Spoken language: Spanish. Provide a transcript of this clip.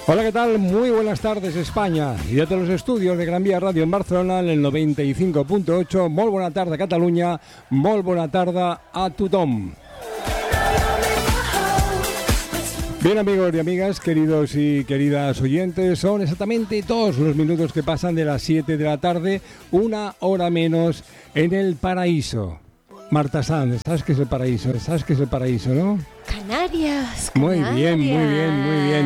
Hola, ¿qué tal? Muy buenas tardes, España. Y desde los estudios de Gran Vía Radio en Barcelona, en el 95.8. Molt bona tarda, Cataluña. Molt bona tarda a tothom. Bien, amigos y amigas, queridos y queridas oyentes, son exactamente todos los minutos que pasan de las 7 de la tarde, una hora menos, en el paraíso. Marta Sanz, ¿sabes qué es el paraíso? ¿Sabes qué es el paraíso, no? Canarias. Muy bien, muy bien, muy bien.